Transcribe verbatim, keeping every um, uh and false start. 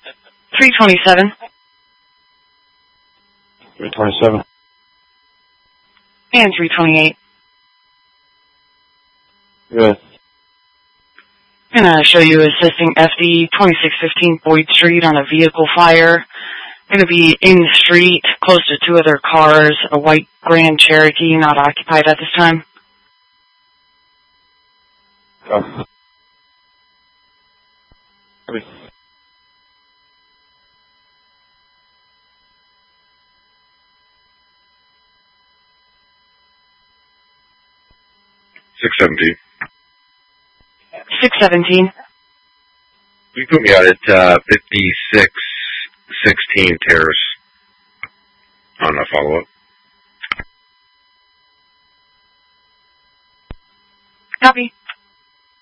three twenty-seven. three twenty-seven. And three twenty-eight. Good. I'm going to show you assisting F D twenty-six fifteen Boyd Street on a vehicle fire. Going to be in the street, close to two other cars, a white Grand Cherokee, not occupied at this time. Oh. six seventeen. six seventeen. You put me out at uh, fifty-six sixteen Terrace on a follow-up. Copy.